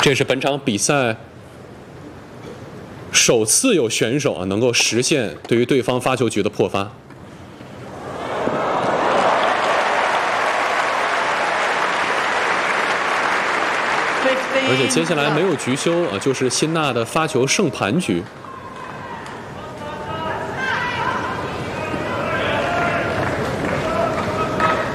这是本场比赛首次有选手能够实现对于对方发球局的破发。而且接下来没有局休就是辛纳的发球胜盘局。